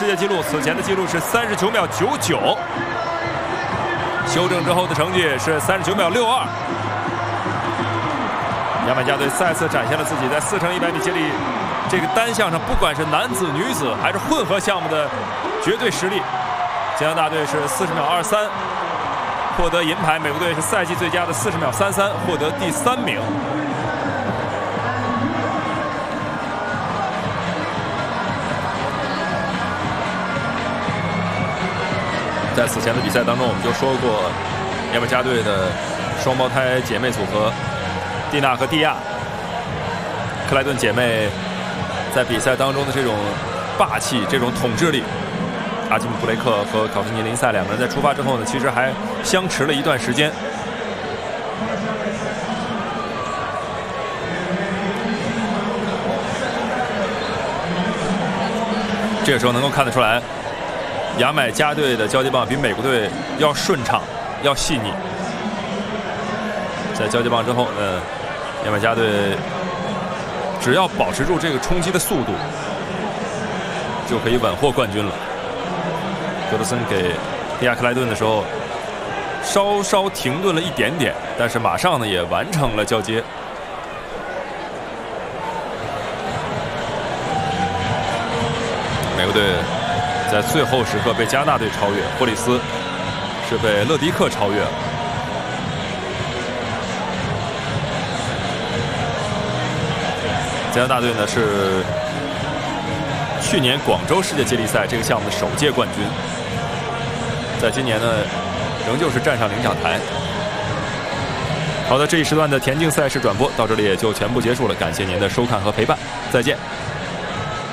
界纪录，此前的纪录是39秒99，修正之后的成绩是39秒62。牙买加队再次展现了自己在4乘100米接力这个单项上，不管是男子、女子还是混合项目的绝对实力。加拿大队是40秒23，获得银牌；美国队是赛季最佳的40秒33，获得第3名。在此前的比赛当中，我们就说过，牙买加队的双胞胎姐妹组合蒂娜和蒂亚，克莱顿姐妹在比赛当中的这种霸气、这种统治力，阿基姆·布雷克和考斯尼·林赛两个人在出发之后呢，其实还相持了一段时间。这个时候能够看得出来，牙买加队的交接棒比美国队要顺畅，要细腻。在交接棒之后呢，牙买加队只要保持住这个冲击的速度，就可以稳获冠军了。格德森给蒂亚克莱顿的时候，稍稍停顿了一点点，但是马上呢也完成了交接。美国队在最后时刻被加拿大队超越，霍里斯是被勒迪克超越了。加拿大队呢是去年广州世界接力赛这个项目的首届冠军，在今年呢仍旧是站上领奖台。好的，这一时段的田径赛事转播到这里也就全部结束了，感谢您的收看和陪伴，再见。